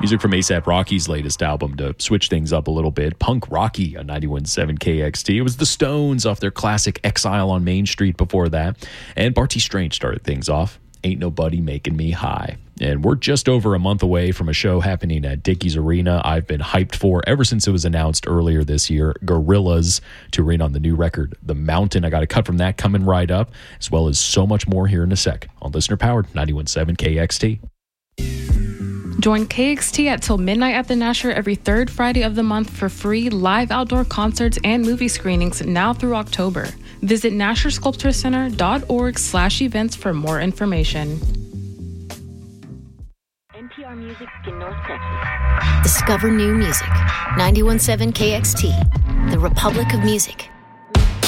Music from A$AP Rocky's latest album to switch things up a little bit. Punk Rocky on 91.7 KXT. It was the Stones off their classic Exile on Main Street before that. And Barty Strange started things off. Ain't Nobody Making Me High. And we're just over a month away from a show happening at Dickies Arena I've been hyped for ever since it was announced earlier this year. Gorillaz touring on the new record, The Mountain. I got a cut from that coming right up, as well as so much more here in a sec on Listener Powered 91.7 KXT. Join KXT at Till Midnight at the Nasher every third Friday of the month for free live outdoor concerts and movie screenings now through October. Visit NasherSculptureCenter.org/events for more information. NPR Music in North Texas. Discover new music. 91.7 KXT, the Republic of Music.